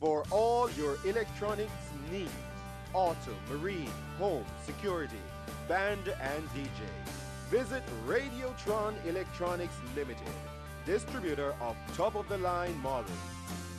For all your electronics needs, auto, marine, home, security, band and DJ. Visit Radiotron Electronics Limited, distributor of top-of-the-line models.